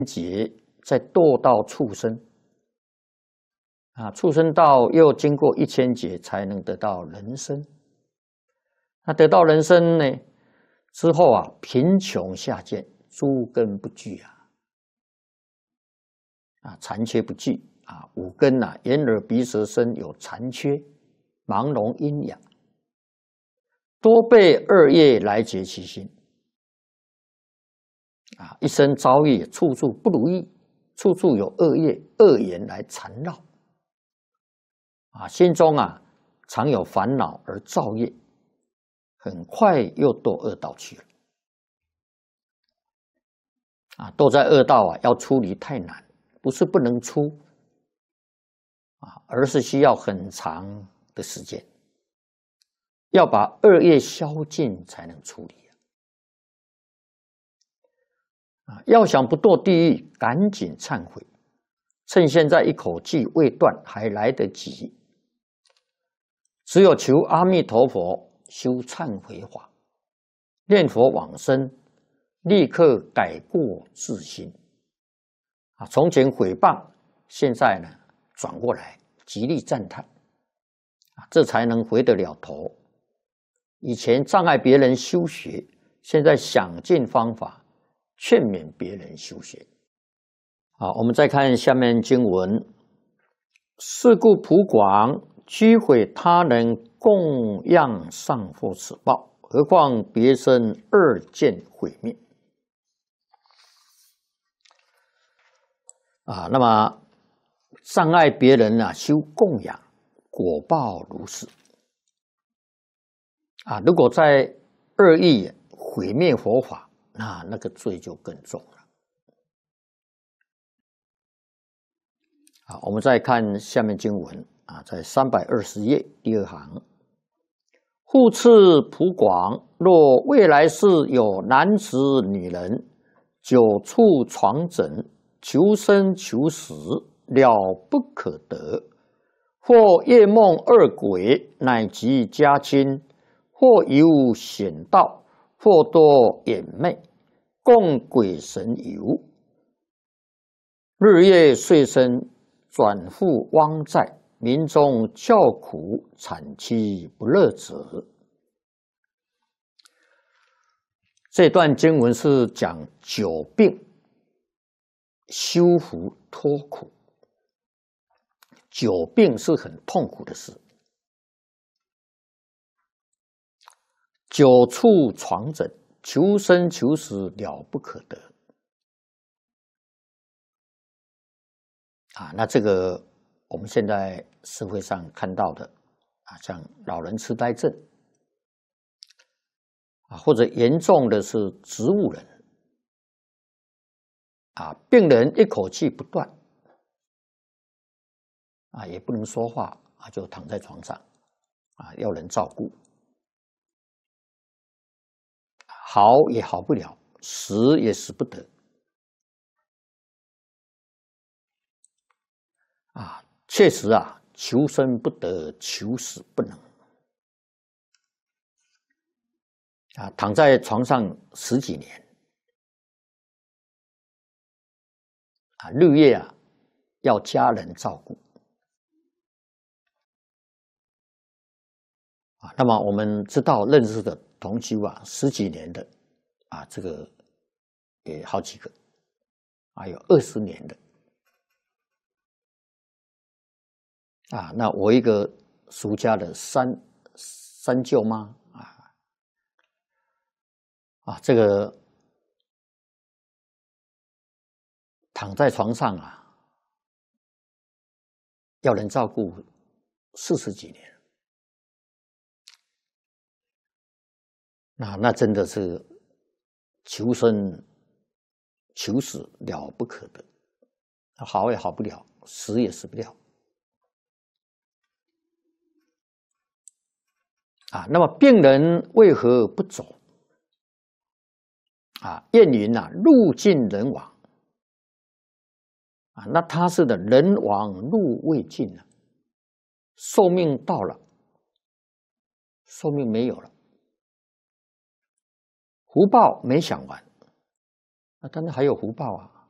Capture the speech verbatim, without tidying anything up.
劫再堕到畜生，啊，畜生道又经过一千劫才能得到人身。那得到人身呢之后啊，贫穷下贱，诸根不具啊，啊，残缺不具啊，五根啊，眼耳鼻舌身有残缺，盲聋阴哑，多被恶业来结其心。啊，一生遭遇处处不如意，处处有恶业、恶缘来缠绕。啊，心中啊常有烦恼而造业，很快又堕恶道去了。啊，堕在恶道啊，要出离太难，不是不能出，啊，而是需要很长的时间，要把恶业消尽才能出离。啊，要想不堕地狱，赶紧忏悔，趁现在一口气未断，还来得及。只有求阿弥陀佛修忏悔法，念佛往生，立刻改过自新。啊，从前毁谤，现在呢转过来极力赞叹，啊，这才能回得了头。以前障碍别人修学，现在想尽方法劝勉别人修学。好，我们再看下面经文：是故普广居毁他人供养尚获此报，何况别生二见毁灭。啊，那么障碍别人啊修供养，果报如是。啊，如果在恶意毁灭佛法，那那个罪就更重了。好，我们再看下面经文啊，在三百二十页第二行，复次普广，若未来世有男子女人，久处床枕，求生求死，了不可得，或夜梦二鬼，乃及家亲，或游险道，或多眼魅，共鬼神游，日夜岁生，转复汪在，民众叫苦，惨凄不乐者。这段经文是讲久病修福脱苦。久病是很痛苦的事，久处床枕，求生求死，了不可得。啊，那这个我们现在社会上看到的啊，像老人痴呆症啊，或者严重的是植物人啊，病人一口气不断啊，也不能说话啊，就躺在床上啊，要人照顾，好也好不了，死也死不得。啊，确实啊，求生不得，求死不能。啊，躺在床上十几年，啊，日夜啊要家人照顾。啊，那么我们知道认识的同修啊，十几年的，啊，这个也好几个，还有二十年的。啊，那我一个俗家的三三舅妈啊，啊，这个躺在床上啊，要人照顾四十几年，那那真的是求生求死了不可得，好也好不了，死也死不了。啊，那么病人为何不走？啊，谚云啊，路尽人亡。啊，那他是的人亡路未尽啊，寿命到了，寿命没有了，福报没享完，啊，但是还有福报啊。